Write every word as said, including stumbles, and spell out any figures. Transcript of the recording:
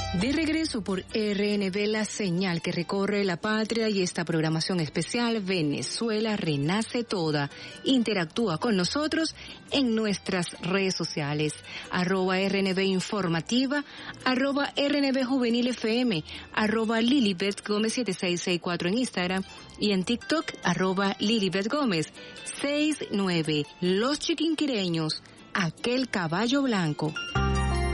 De regreso por R N B, la señal que recorre la patria, y esta programación especial Venezuela Renace Toda. Interactúa con nosotros en nuestras redes sociales, arroba R N B Informativa, arroba R N B Juvenil F M, arroba Lilibet Gómez siete seis seis cuatro en Instagram y en TikTok, arroba Lilibet Gómez sesenta y nueve. Los Chiquinquireños, aquel caballo blanco.